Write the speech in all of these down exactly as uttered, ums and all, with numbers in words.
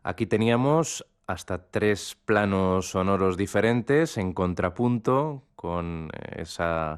Aquí teníamos hasta tres planos sonoros diferentes en contrapunto con esa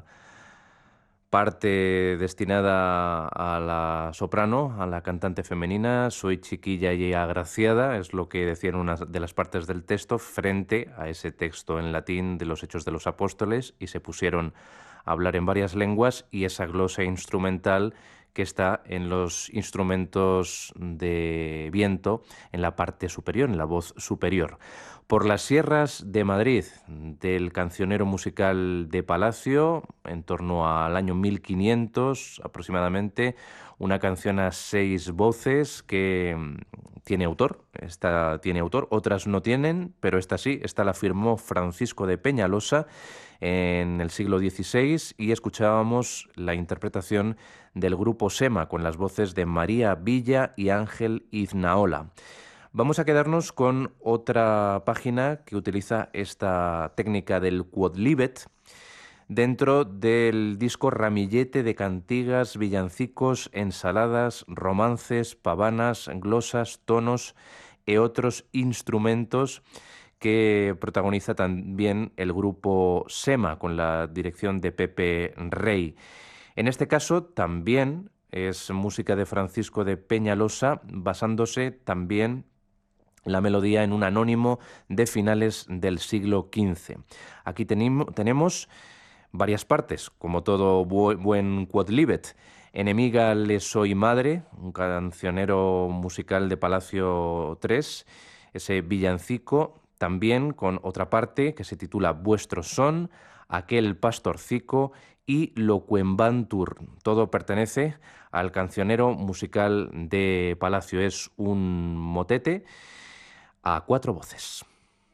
parte destinada a la soprano, a la cantante femenina. Soy chiquilla y agraciada, es lo que decían una de las partes del texto, frente a ese texto en latín de los Hechos de los Apóstoles, y se pusieron a hablar en varias lenguas, y esa glosa instrumental que está en los instrumentos de viento en la parte superior, en la voz superior. Por las sierras de Madrid, del cancionero musical de Palacio, en torno al año mil quinientos aproximadamente, una canción a seis voces que mm, tiene autor, esta tiene autor, otras no tienen, pero esta sí, esta la firmó Francisco de Peñalosa en el siglo dieciséis, y escuchábamos la interpretación del grupo Sema con las voces de María Villa y Ángel Iznaola. Vamos a quedarnos con otra página que utiliza esta técnica del quodlibet dentro del disco Ramillete de cantigas, villancicos, ensaladas, romances, pavanas, glosas, tonos e otros instrumentos, que protagoniza también el grupo Sema con la dirección de Pepe Rey. En este caso también es música de Francisco de Peñalosa, basándose también la melodía en un anónimo de finales del siglo quince. Aquí tenimo, tenemos varias partes, como todo bu buen quodlibet. Enemiga le soy madre, un cancionero musical de Palacio tres, ese villancico, también con otra parte que se titula Vuestros son, Aquel pastorcico y Locuembantur. Todo pertenece al cancionero musical de Palacio. Es un motete a cuatro voces.